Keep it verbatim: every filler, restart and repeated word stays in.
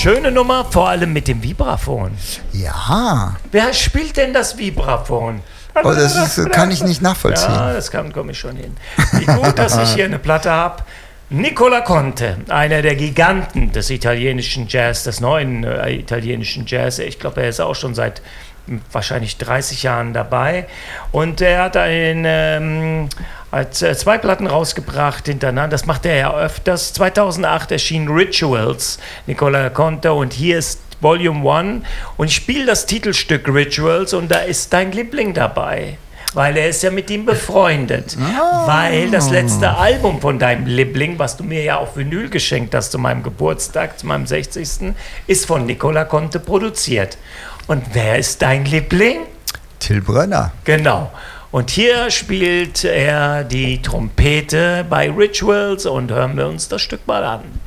schöne Nummer, vor allem mit dem Vibraphon. Ja. Wer spielt denn das Vibraphon? Oh, das ist, kann ich nicht nachvollziehen. Ja, das kann, komme ich schon hin. Wie gut, dass ich hier eine Platte habe. Nicola Conte, einer der Giganten des italienischen Jazz, des neuen äh, italienischen Jazz. Ich glaube, er ist auch schon seit wahrscheinlich dreißig Jahren dabei. Und er hat ein, ähm, hat zwei Platten rausgebracht hintereinander. Das macht er ja öfters. zweitausendacht erschien Rituals, Nicola Conte. Und hier ist Volume eins. Und ich spiele das Titelstück Rituals und da ist dein Liebling dabei. Weil er ist ja mit ihm befreundet. Oh. Weil das letzte Album von deinem Liebling, was du mir ja auf Vinyl geschenkt hast zu meinem Geburtstag, zu meinem sechzigsten, ist von Nicola Conte produziert. Und wer ist dein Liebling? Till Brönner. Genau. Und hier spielt er die Trompete bei Rituals und hören wir uns das Stück mal an.